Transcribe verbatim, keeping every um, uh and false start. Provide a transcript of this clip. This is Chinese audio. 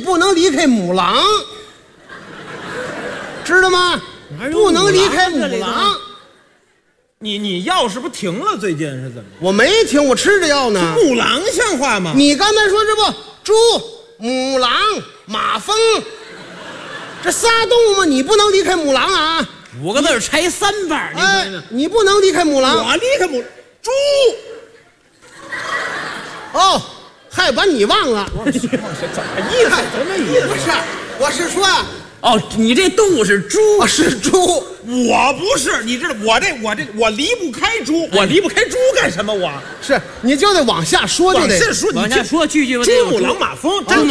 不能离开母狼，知道吗？不能离开母狼。 你你药是不是停了？最近是怎么？ 我没停，我吃着药呢。 母狼像话吗？ 你刚才说这不猪、母狼、马蜂，这仨动物嘛，你不能离开母狼啊！ 五个字拆三瓣，你哎听听， 你不能离开母狼。 我离开母猪。 哦，还把你忘了？ 怎么意思？什么意思？ 不是，我是说啊， 哦，你这动物是猪， 我是猪。 我不是，你知道我这我这我离不开猪，我离不开猪干什么？我是，你就得往下说，就得往下说，你这往下说句句吧。 猪、母狼、马蜂，真